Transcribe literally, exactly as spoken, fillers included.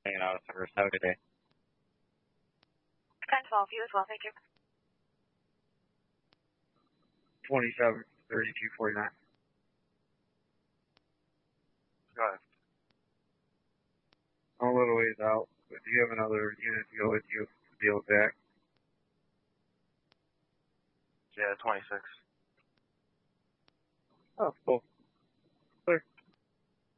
Hanging out of service. Have a good day. ten twelve, you as well, thank you. twenty-seven, thirty-two, forty-nine. Go ahead. I'm a little ways out, but do you have another unit to go with you to deal with that? Yeah, twenty-six. Oh, cool.